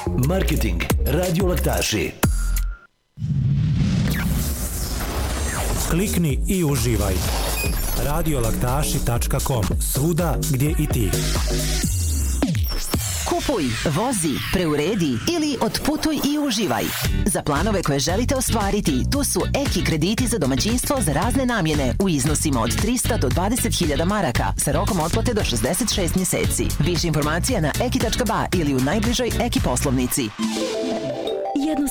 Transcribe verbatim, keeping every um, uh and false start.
Marketing radiolaktaši. Klikni i uživaj. radiolaktaši tačka com. Svuda gdje i ti. Kupuj, vozi, preuredi ili otputuj i uživaj. Za planove koje želite ostvariti, tu su Eki krediti za domaćinstvo za razne namjene u iznosima od trista do dvadeset hiljada maraka sa rokom otplate do šezdeset šest mjeseci. Više informacija na eki tačka ba ili u najbližoj Eki poslovnici. Jednostavno